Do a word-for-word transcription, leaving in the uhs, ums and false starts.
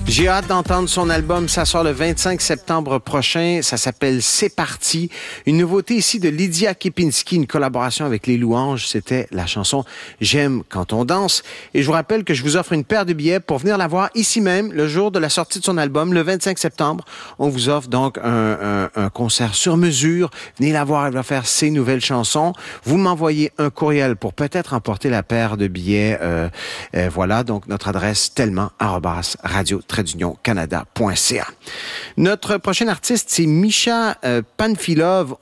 J'ai hâte d'entendre son album. Ça sort le vingt-cinq septembre prochain. Ça s'appelle C'est parti. Une nouveauté ici de Lydia Kepinski, une collaboration avec Les Louanges. C'était la chanson J'aime quand on danse. Et je vous rappelle que je vous offre une paire de billets pour venir la voir ici même, le jour de la sortie de son album, le vingt-cinq septembre. On vous offre donc un, un, un concert sur mesure. Venez la voir, elle va faire ses nouvelles chansons. Vous m'envoyez un courriel pour peut-être emporter la paire de billets. Euh, euh, voilà, donc notre adresse tellement arobase radio d'union canada point c a. Notre prochain artiste, c'est Misha euh, Panfilov.